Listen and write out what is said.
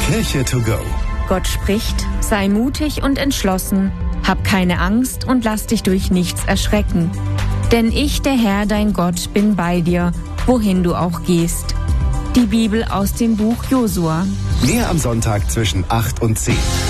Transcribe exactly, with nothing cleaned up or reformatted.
Kirche to go. Gott spricht, sei mutig und entschlossen, hab keine Angst und lass dich durch nichts erschrecken. Denn ich, der Herr, dein Gott, bin bei dir, wohin du auch gehst. Die Bibel aus dem Buch Josua. Mehr am Sonntag zwischen acht und zehn.